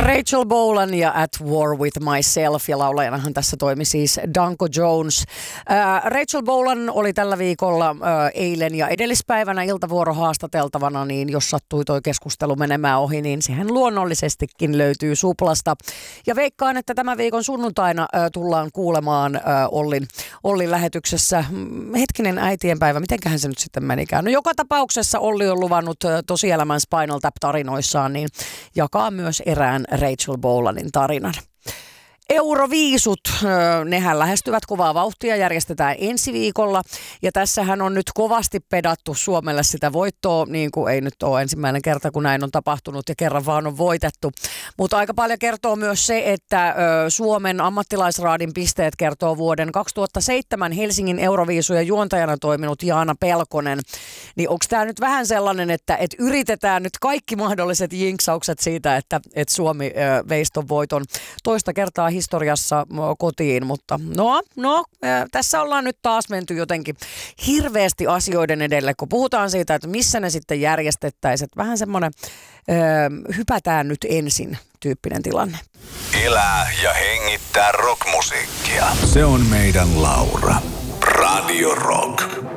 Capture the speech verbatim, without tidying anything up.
Rachel Bolan ja At War with Myself, ja laulajanahan tässä toimi siis Danko Jones. Äh, Rachel Bolan oli tällä viikolla äh, eilen ja edellispäivänä iltavuoro haastateltavana, niin jos sattui toi keskustelu menemään ohi, niin sehän luonnollisestikin löytyy Suplasta. Ja veikkaan, että tämän viikon sunnuntaina äh, tullaan kuulemaan äh, Ollin, Ollin lähetyksessä. Hetkinen äitienpäivä, mitenköhän se nyt sitten menikään? No joka tapauksessa Olli on luvannut äh, tosielämän Spinal Tap-tarinoissaan, niin jakaa myös erään Rachel Bolanin tarinan. Euroviisut, nehän lähestyvät kovaa vauhtia, järjestetään ensi viikolla ja tässähän on nyt kovasti pedattu Suomelle sitä voittoa, niin kuin ei nyt ole ensimmäinen kerta, kun näin on tapahtunut ja kerran vaan on voitettu. Mutta aika paljon kertoo myös se, että Suomen ammattilaisraadin pisteet kertoo vuoden kaksituhattaseitsemän Helsingin Euroviisuja juontajana toiminut Jaana Pelkonen. Niin onko tämä nyt vähän sellainen, että et yritetään nyt kaikki mahdolliset jinksaukset siitä, että et Suomi veisi ton voiton toista kertaa historiassa kotiin, mutta no, no tässä ollaan nyt taas menty jotenkin hirveästi asioiden edelle, kun puhutaan siitä, että missä ne sitten järjestettäisiin. Vähän semmoinen ö, hypätään nyt ensin tyyppinen tilanne. Elää ja hengittää rockmusiikkia. Se on meidän Laura. Radio Rock.